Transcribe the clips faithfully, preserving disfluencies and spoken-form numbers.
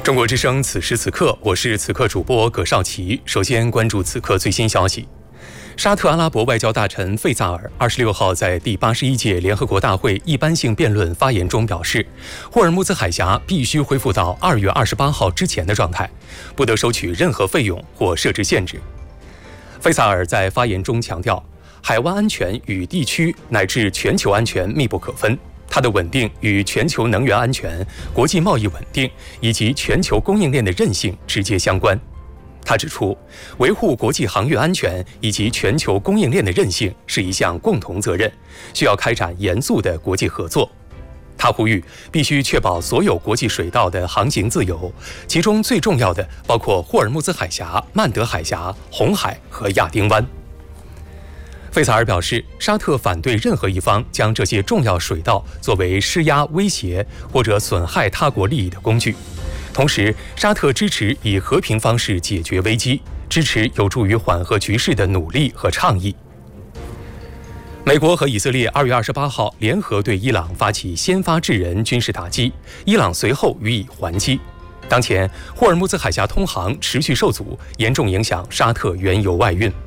中国之声，此时此刻，我是此刻主播葛绍奇。首先关注此刻最新消息。沙特阿拉伯外交大臣费萨尔二十六号在第八十一届联合国大会一般性辩论发言中表示，霍尔木兹海峡必须恢复到二月二十八号之前的状态，不得收取任何费用或设置限制。费萨尔在发言中强调，海湾安全与地区乃至全球安全密不可分，它的稳定与全球能源安全、国际贸易稳定以及全球供应链的韧性直接相关。他指出，维护国际航运安全以及全球供应链的韧性是一项共同责任，需要开展严肃的国际合作。他呼吁必须确保所有国际水道的航行自由，其中最重要的包括霍尔木兹海峡、曼德海峡、红海和亚丁湾。费萨尔表示，沙特反对任何一方将这些重要水道作为施压、威胁或者损害他国利益的工具。同时，沙特支持以和平方式解决危机，支持有助于缓和局势的努力和倡议。美国和以色列二月二十八号联合对伊朗发起先发制人军事打击，伊朗随后予以还击。当前，霍尔木兹海峡通航持续受阻，严重影响沙特原油外运。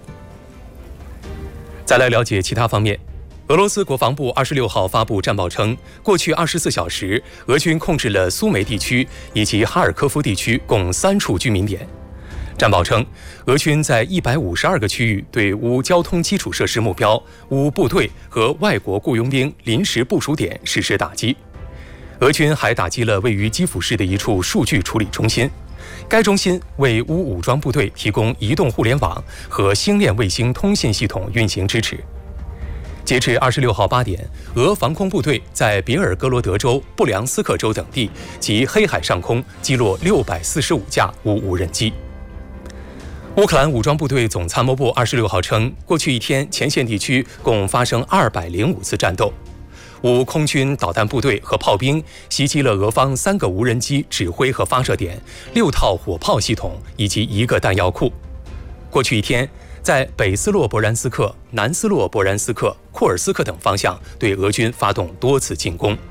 再来了解其他方面。俄罗斯国防部二十六号发布战报称，过去二十四小时，俄军控制了苏梅地区以及哈尔科夫地区共三处居民点。战报称，俄军在一百五十二个区域对乌交通基础设施目标、乌部队和外国雇佣兵临时部署点实施打击。俄军还打击了位于基辅市的一处数据处理中心，该中心为乌武装部队提供移动互联网和星链卫星通信系统运行支持。截至二十六号八点，俄防空部队在别尔哥罗德州、布良斯克州等地及黑海上空击落六百四十五架乌无人机。乌克兰武装部队总参谋部二十六号称，过去一天前线地区共发生二百零五次战斗。乌空军导弹部队和炮兵袭击了俄方三个无人机指挥和发射点、六套火炮系统以及一个弹药库。过去一天，在北斯洛伯然斯克、南斯洛伯然斯克、库尔斯克等方向对俄军发动多次进攻。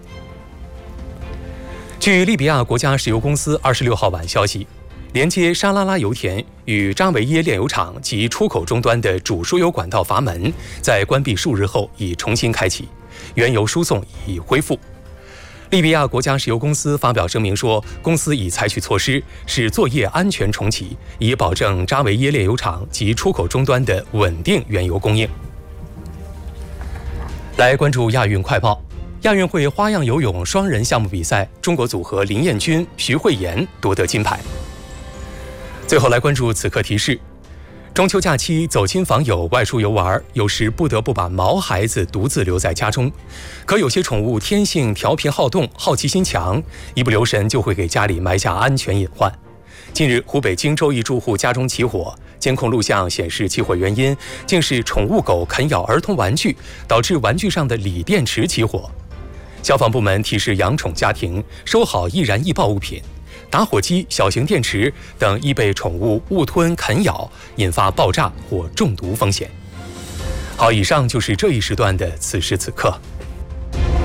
据利比亚国家石油公司二十六号晚消息，连接沙拉拉油田与扎维耶炼油厂及出口终端的主输油管道阀门，在关闭数日后已重新开启，原油输送已恢复。利比亚国家石油公司发表声明说，公司已采取措施，使作业安全重启，以保证扎维耶炼油厂及出口终端的稳定原油供应。来关注亚运快报。亚运会花样游泳双人项目比赛，中国组合林彦君、徐慧妍夺得金牌。最后来关注此刻提示。中秋假期走亲访友、外出游玩，有时不得不把毛孩子独自留在家中。可有些宠物天性调皮好动、好奇心强，一不留神就会给家里埋下安全隐患。近日，湖北荆州一住户家中起火，监控录像显示起火原因竟是宠物狗啃咬儿童玩具，导致玩具上的锂电池起火。消防部门提示养宠家庭收好易燃易爆物品。打火机、小型电池等易被宠物误吞啃咬，引发爆炸或中毒风险。好，以上就是这一时段的此时此刻。